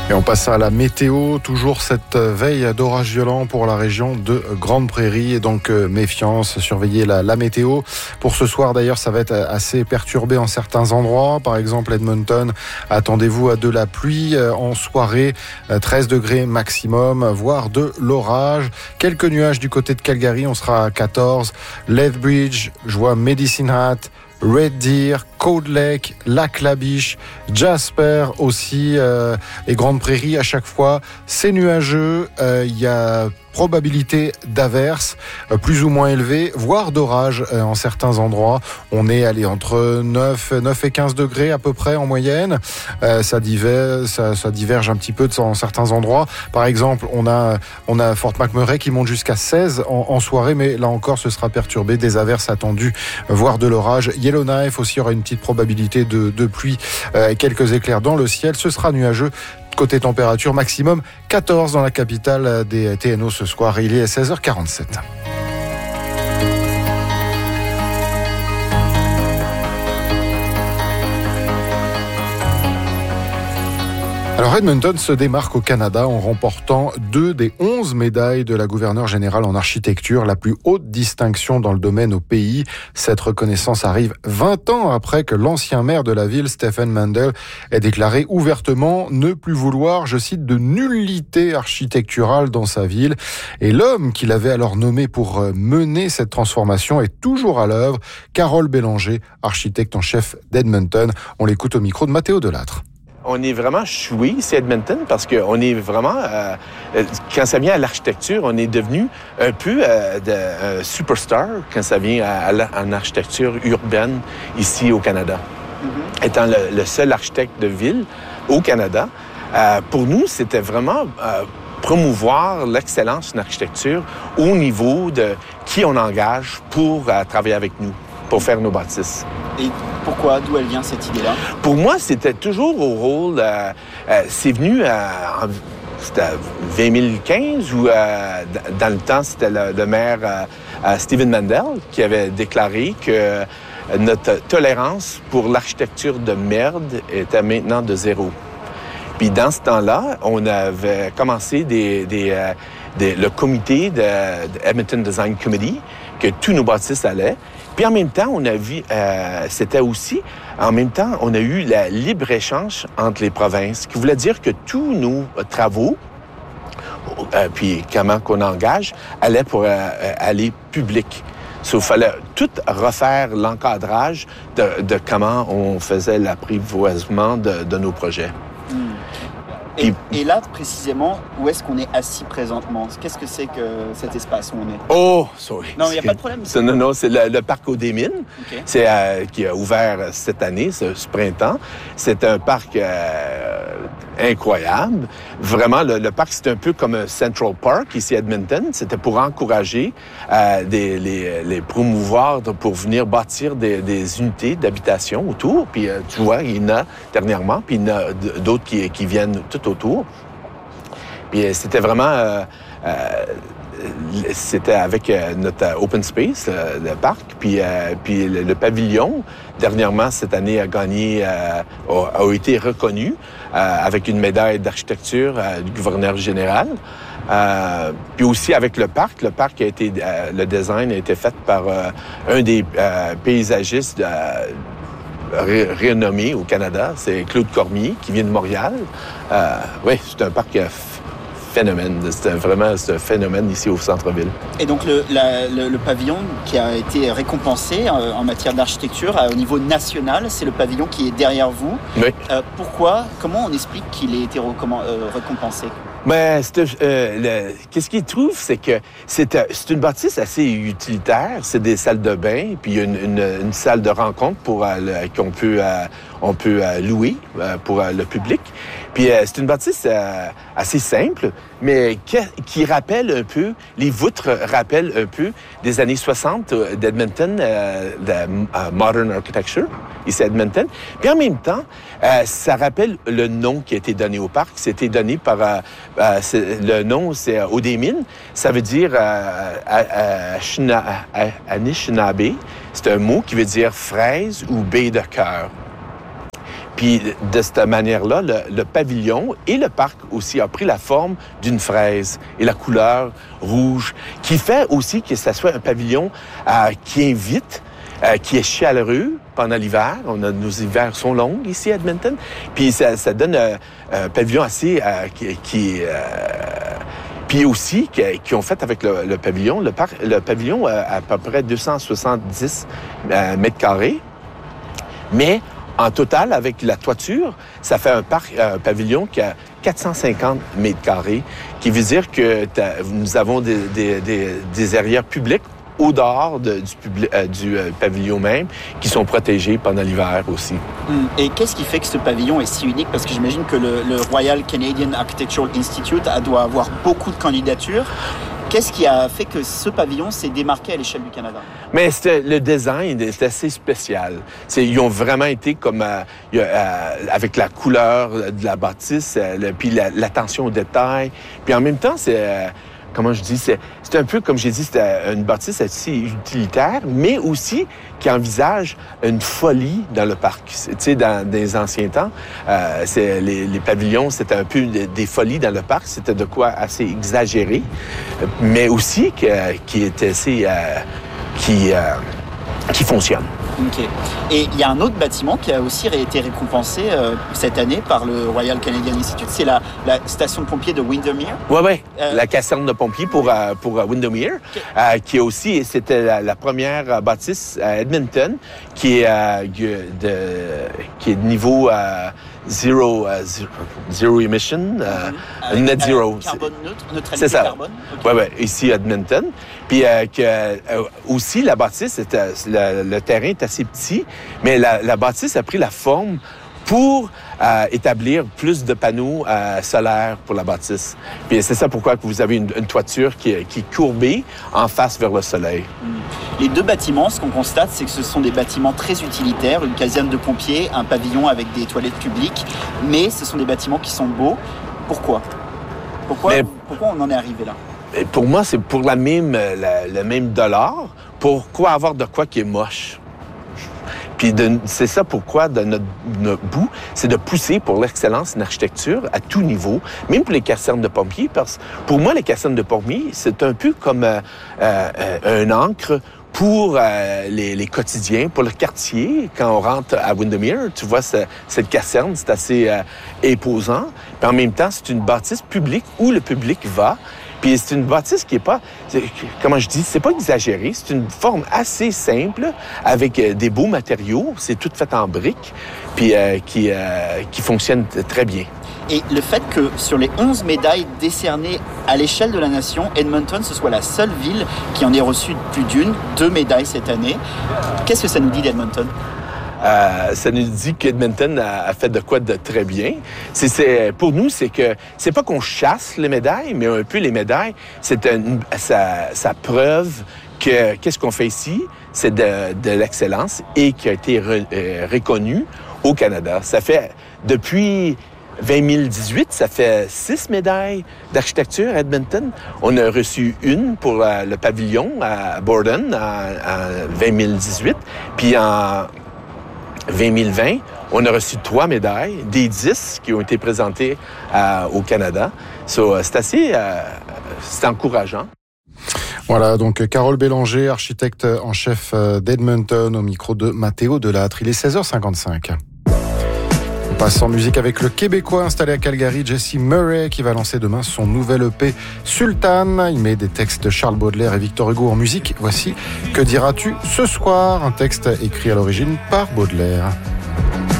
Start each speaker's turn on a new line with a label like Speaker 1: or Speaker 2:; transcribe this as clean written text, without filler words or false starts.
Speaker 1: Et on passe à la météo, toujours cette veille d'orage violent pour la région de Grande Prairie. Et donc méfiance, surveillez la météo. Pour ce soir d'ailleurs, ça va être assez perturbé en certains endroits. Par exemple Edmonton, attendez-vous à de la pluie en soirée, 13 degrés maximum, voire de l'orage. Quelques nuages du côté de Calgary, on sera à 14. Lethbridge, je vois Medicine Hat, Red Deer, Cold Lake, Lac-La-Biche, Jasper aussi et Grande Prairie à chaque fois. C'est nuageux, il y a probabilité d'averses plus ou moins élevée, voire d'orage en certains endroits. On est allé entre 9 et 15 degrés à peu près en moyenne. Ça diverge un petit peu en certains endroits. Par exemple, on a Fort McMurray qui monte jusqu'à 16 en soirée, mais là encore, ce sera perturbé. Des averses attendues, voire de l'orage. Yellowknife aussi aura une petite probabilité de pluie et quelques éclairs dans le ciel. Ce sera nuageux. Côté température, maximum 14 dans la capitale des TNO ce soir. Il est 16h47. Alors Edmonton se démarque au Canada en remportant 2 des 11 médailles de la gouverneure générale en architecture, la plus haute distinction dans le domaine au pays. Cette reconnaissance arrive 20 ans après que l'ancien maire de la ville, Stephen Mandel, ait déclaré ouvertement ne plus vouloir, je cite, de nullité architecturale dans sa ville. Et l'homme qu'il avait alors nommé pour mener cette transformation est toujours à l'œuvre, Carole Bélanger, architecte en chef d'Edmonton. On l'écoute au micro de Mathéo Delattre.
Speaker 2: On est vraiment choué ici à Edmonton parce qu'on est vraiment, quand ça vient à l'architecture, on est devenu un peu de superstar quand ça vient en architecture urbaine ici au Canada. Étant le seul architecte de ville au Canada, pour nous, c'était vraiment promouvoir l'excellence en architecture au niveau de qui on engage pour travailler avec nous, pour faire nos bâtisses.
Speaker 3: Et pourquoi? D'où elle vient cette idée-là?
Speaker 2: Pour moi, c'était toujours au rôle... c'est venu c'était 2015 ou dans le temps, c'était le maire Stephen Mandel qui avait déclaré que notre tolérance pour l'architecture de merde était maintenant de 0. Puis dans ce temps-là, on avait commencé le comité de Edmonton Design Committee, que tous nos bâtisses allaient. Puis en même temps, on a vu, c'était aussi, en même temps, on a eu le libre-échange entre les provinces, ce qui voulait dire que tous nos travaux, puis comment qu'on engage, allaient pour aller public. Il fallait tout refaire l'encadrage de comment on faisait l'apprivoisement de nos projets.
Speaker 3: Et là, précisément, où est-ce qu'on est assis présentement? Qu'est-ce que c'est que cet espace où on est?
Speaker 2: Oh, sorry.
Speaker 3: Non, il n'y a pas de problème.
Speaker 2: Non, c'est le parc aux Des-Mines.
Speaker 3: Okay.
Speaker 2: C'est qui a ouvert cette année, ce printemps. C'est un parc incroyable. Vraiment, le parc, c'est un peu comme un Central Park ici à Edmonton. C'était pour encourager les promouvoir pour venir bâtir des unités d'habitation autour. Puis tu vois, il y en a dernièrement, puis il y en a d'autres qui viennent tout autour. Puis c'était vraiment... c'était avec notre open space, le parc, puis le pavillon, dernièrement, cette année, a gagné, a été reconnu avec une médaille d'architecture du gouverneur général. Puis aussi avec le parc a été, le design a été fait par un des paysagistes renommé au Canada, c'est Claude Cormier, qui vient de Montréal. Oui, c'est un parc phénomène. C'est un phénomène ici au centre-ville.
Speaker 3: Et donc le pavillon qui a été récompensé en matière d'architecture au niveau national, c'est le pavillon qui est derrière vous.
Speaker 2: Oui.
Speaker 3: Pourquoi? Comment on explique qu'il ait été récompensé?
Speaker 2: Ben, qu'est-ce qu'ils trouvent, c'est que c'est une bâtisse assez utilitaire. C'est des salles de bain, puis il y a une salle de rencontre qu'on peut louer pour le public. Puis c'est une bâtisse assez simple, mais qui rappelle un peu, les voûtes rappellent un peu des années 60 d'Edmonton, de Modern Architecture, ici à Edmonton. Puis en même temps, ça rappelle le nom qui a été donné au parc. C'était donné par... le nom, c'est aux Des-Mines. Ça veut dire Anishinaabe. C'est un mot qui veut dire fraise ou baie de cœur. Puis de cette manière-là, le pavillon et le parc aussi a pris la forme d'une fraise et la couleur rouge, qui fait aussi que ça soit un pavillon qui invite, qui est chaleureux pendant l'hiver. Nos hivers sont longs ici à Edmonton. Puis ça donne un pavillon assez puis aussi, qui ont fait avec le pavillon, le pavillon a à peu près 270 mètres carrés. Mais en total, avec la toiture, ça fait un pavillon qui a 450 mètres carrés, qui veut dire que nous avons des aires publiques au dehors du pavillon même, qui sont protégés pendant l'hiver aussi.
Speaker 3: Et qu'est-ce qui fait que ce pavillon est si unique? Parce que j'imagine que le Royal Canadian Architectural Institute doit avoir beaucoup de candidatures. Qu'est-ce qui a fait que ce pavillon s'est démarqué à l'échelle du Canada? Mais
Speaker 2: le design est assez spécial. Ils ont vraiment été comme avec la couleur de la bâtisse, puis l'attention aux détails. Puis en même temps, comment je dis, c'est un peu, comme j'ai dit, c'est une bâtisse assez utilitaire, mais aussi qui envisage une folie dans le parc. Tu sais, dans des anciens temps, les pavillons, c'était un peu des folies dans le parc. C'était de quoi assez exagéré, mais aussi qui était assez... qui fonctionne.
Speaker 3: OK. Et il y a un autre bâtiment qui a aussi été récompensé cette année par le Royal Canadian Institute, c'est la station de pompiers de Windermere.
Speaker 2: Oui, la caserne de pompiers pour Windermere, okay. Qui est aussi, c'était la première bâtisse à Edmonton qui est de niveau zero emission, net zero.
Speaker 3: Carbone neutre, neutralité carbone.
Speaker 2: Okay. Oui, ici à Edmonton. Puis aussi, la bâtisse, le terrain est assez petit, mais la bâtisse a pris la forme pour établir plus de panneaux solaires pour la bâtisse. Puis c'est ça pourquoi vous avez une toiture qui est courbée en face vers le soleil.
Speaker 3: Les deux bâtiments, ce qu'on constate, c'est que ce sont des bâtiments très utilitaires, une caserne de pompiers, un pavillon avec des toilettes publiques, mais ce sont des bâtiments qui sont beaux. Pourquoi on en est arrivé là?
Speaker 2: Pour moi, c'est pour le même dollar. Pourquoi avoir de quoi qui est moche? Puis c'est ça pourquoi, de notre bout, c'est de pousser pour l'excellence en architecture à tout niveau, même pour les casernes de pompiers. Parce que pour moi, les casernes de pompiers, c'est un peu comme un ancre pour les quotidiens, pour le quartier. Quand on rentre à Windermere, tu vois cette caserne, c'est assez imposant. Puis en même temps, c'est une bâtisse publique où le public va. Puis c'est une bâtisse qui est pas, comment je dis, c'est pas exagéré. C'est une forme assez simple avec des beaux matériaux. C'est tout fait en briques, puis qui fonctionne très bien.
Speaker 3: Et le fait que sur les 11 médailles décernées à l'échelle de la nation, Edmonton, ce soit la seule ville qui en ait reçu plus d'2 médailles cette année, qu'est-ce que ça nous dit d'Edmonton?
Speaker 2: Ça nous dit qu'Edmonton a fait de quoi de très bien. Pour nous, c'est que c'est pas qu'on chasse les médailles, mais un peu les médailles, c'est sa preuve que qu'est-ce qu'on fait ici, c'est de l'excellence et qui a été reconnu au Canada. Ça fait depuis 2018, ça fait 6 médailles d'architecture à Edmonton. On a reçu une pour le pavillon à Borden en 2018, puis en 2020, on a reçu 3 médailles, des 10 qui ont été présentées au Canada. C'est assez c'est encourageant.
Speaker 1: Voilà, donc Carole Bélanger, architecte en chef d'Edmonton, au micro de Mathéo Delattre. Il est 16h55. On passe en musique avec le Québécois installé à Calgary, Jesse Murray, qui va lancer demain son nouvel EP Sultan. Il met des textes de Charles Baudelaire et Victor Hugo en musique. Voici Que diras-tu ce soir? Un texte écrit à l'origine par Baudelaire.